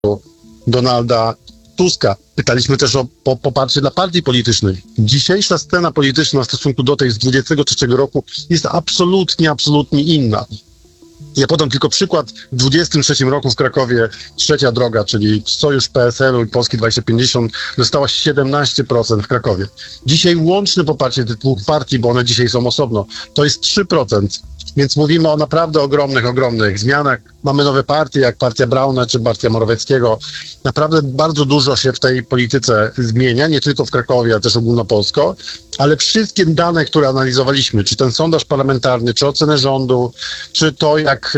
Donalda Tuska. Pytaliśmy też o poparcie dla partii politycznych. Dzisiejsza scena polityczna w stosunku do tej z 23 roku jest absolutnie inna. Ja podam tylko przykład. W 23 roku w Krakowie Trzecia Droga, czyli sojusz PSL-u i Polski 2050, dostała 17% w Krakowie. Dzisiaj łączne poparcie tych dwóch partii, bo one dzisiaj są osobno, to jest 3%. Więc mówimy o naprawdę ogromnych zmianach. Mamy nowe partie, jak partia Brauna czy partia Morawieckiego. Naprawdę bardzo dużo się w tej polityce zmienia, nie tylko w Krakowie, ale też ogólnopolsko. Ale wszystkie dane, które analizowaliśmy, czy ten sondaż parlamentarny, czy ocenę rządu, czy to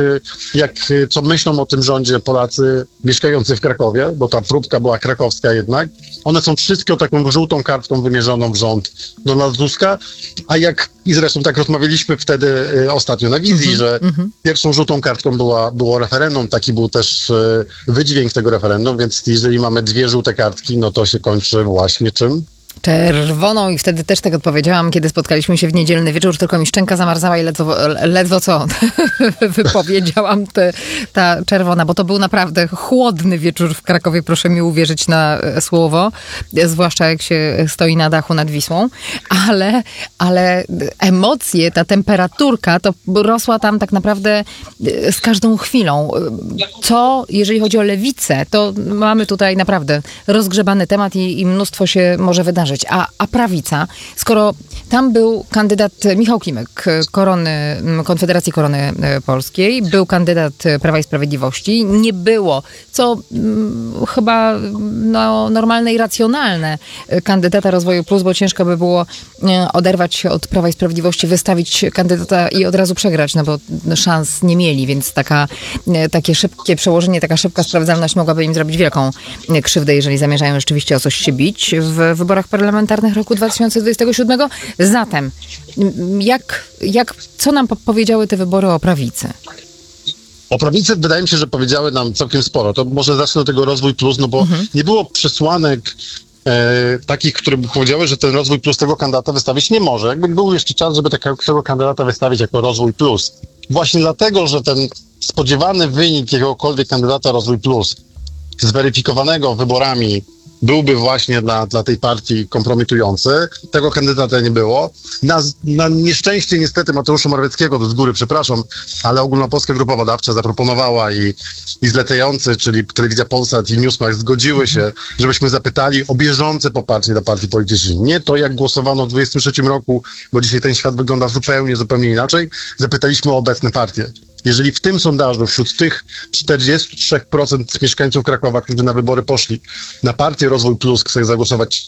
co myślą o tym rządzie Polacy mieszkający w Krakowie, bo ta próbka była krakowska jednak, one są wszystkie taką żółtą kartką wymierzoną w rząd Donalda Tuska, i zresztą tak rozmawialiśmy wtedy ostatnio na wizji, że pierwszą żółtą kartką było referendum, taki był też wydźwięk tego referendum, więc jeżeli mamy dwie żółte kartki, no to się kończy właśnie czym? Czerwoną i wtedy też tak odpowiedziałam, kiedy spotkaliśmy się w niedzielny wieczór, tylko mi szczęka zamarzała i ledwo co wypowiedziałam ta czerwona, bo to był naprawdę chłodny wieczór w Krakowie, proszę mi uwierzyć na słowo, zwłaszcza jak się stoi na dachu nad Wisłą, ale emocje, ta temperaturka to rosła tam tak naprawdę z każdą chwilą. Jeżeli chodzi o lewicę, to mamy tutaj naprawdę rozgrzebany temat i mnóstwo się może wydarzyć. A prawica, skoro tam był kandydat Michał Klimek, Konfederacji Korony Polskiej, był kandydat Prawa i Sprawiedliwości, nie było, co chyba normalne i racjonalne, kandydata Rozwoju Plus, bo ciężko by było oderwać się od Prawa i Sprawiedliwości, wystawić kandydata i od razu przegrać, no bo szans nie mieli, więc takie szybkie przełożenie, taka szybka sprawdzalność mogłaby im zrobić wielką krzywdę, jeżeli zamierzają rzeczywiście o coś się bić w wyborach parlamentarnych roku 2027. Zatem, co nam powiedziały te wybory o prawicy? O prawicy wydaje mi się, że powiedziały nam całkiem sporo. To może zacznę od tego Rozwój Plus, no bo nie było przesłanek takich, które by powiedziały, że ten Rozwój Plus tego kandydata wystawić nie może. Jakby był jeszcze czas, żeby takiego kandydata wystawić jako Rozwój Plus. Właśnie dlatego, że ten spodziewany wynik jakiegokolwiek kandydata Rozwój Plus zweryfikowanego wyborami byłby właśnie dla tej partii kompromitujący. Tego kandydata nie było. Na nieszczęście niestety Mateusza Morawieckiego, to z góry przepraszam, ale Ogólnopolska Grupa Badawcza zaproponowała i Zlecający, czyli Telewizja Polsat i Newsmax zgodziły się, żebyśmy zapytali o bieżące poparcie dla partii politycznych. Nie to, jak głosowano w 23 roku, bo dzisiaj ten świat wygląda zupełnie inaczej. Zapytaliśmy o obecne partie. Jeżeli w tym sondażu wśród tych 43% mieszkańców Krakowa, którzy na wybory poszli, na partię Rozwój Plus chce zagłosować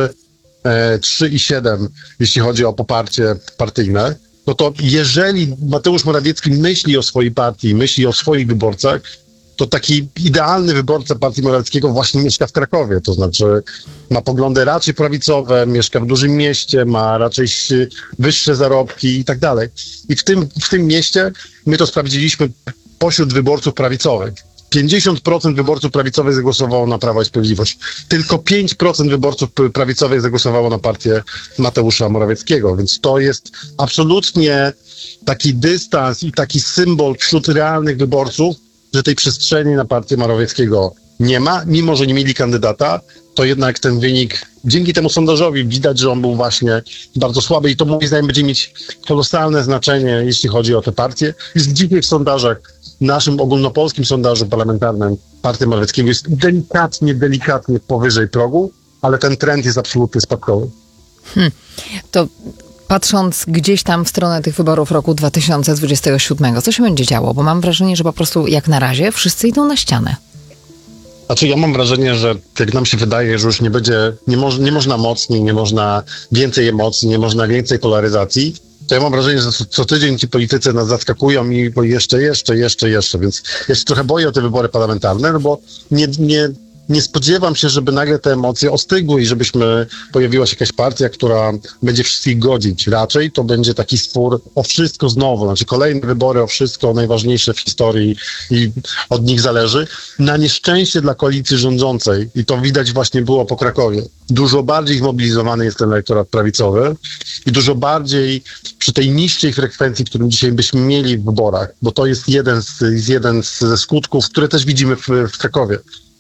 3,7, jeśli chodzi o poparcie partyjne, no to jeżeli Mateusz Morawiecki myśli o swojej partii, myśli o swoich wyborcach, to taki idealny wyborca partii Morawieckiego właśnie mieszka w Krakowie, to znaczy ma poglądy raczej prawicowe, mieszka w dużym mieście, ma raczej wyższe zarobki i tak dalej. I w tym mieście my to sprawdziliśmy pośród wyborców prawicowych. 50% wyborców prawicowych zagłosowało na Prawo i Sprawiedliwość. Tylko 5% wyborców prawicowych zagłosowało na partię Mateusza Morawieckiego, więc to jest absolutnie taki dystans i taki symbol wśród realnych wyborców, że tej przestrzeni na partię Morawieckiego nie ma, mimo że nie mieli kandydata, to jednak ten wynik, dzięki temu sondażowi widać, że on był właśnie bardzo słaby i to moim zdaniem będzie mieć kolosalne znaczenie, jeśli chodzi o te partie. Już dzisiaj w sondażach, w naszym ogólnopolskim sondażu parlamentarnym partii Morawieckiego jest delikatnie powyżej progu, ale ten trend jest absolutnie spadkowy. To patrząc gdzieś tam w stronę tych wyborów roku 2027, co się będzie działo? Bo mam wrażenie, że po prostu jak na razie wszyscy idą na ścianę. Znaczy ja mam wrażenie, że jak nam się wydaje, że już nie można mocniej, nie można więcej emocji, nie można więcej polaryzacji, to ja mam wrażenie, że co tydzień ci politycy nas zaskakują i bo jeszcze, więc ja się trochę boję o te wybory parlamentarne, no bo nie spodziewam się, żeby nagle te emocje ostygły i pojawiła się jakaś partia, która będzie wszystkich godzić. Raczej to będzie taki spór o wszystko znowu, znaczy kolejne wybory o wszystko, najważniejsze w historii i od nich zależy. Na nieszczęście dla koalicji rządzącej, i to widać właśnie było po Krakowie, dużo bardziej zmobilizowany jest ten elektorat prawicowy i dużo bardziej przy tej niższej frekwencji, którą dzisiaj byśmy mieli w wyborach, bo to jest jeden ze skutków, które też widzimy w Krakowie.